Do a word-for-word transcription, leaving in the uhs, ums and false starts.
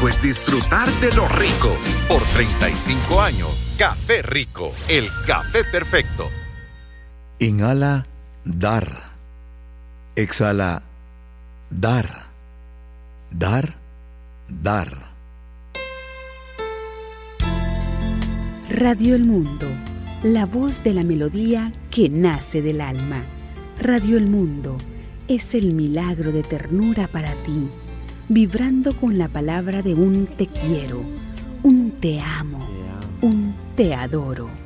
es disfrutar de lo rico. Por treinta y cinco años, Café Rico, el café perfecto. Inhala, dar. Exhala, dar. Dar, dar. Radio El Mundo, la voz de la melodía que nace del alma. Radio El Mundo es el milagro de ternura para ti, vibrando con la palabra de un te quiero, un te amo, un te adoro.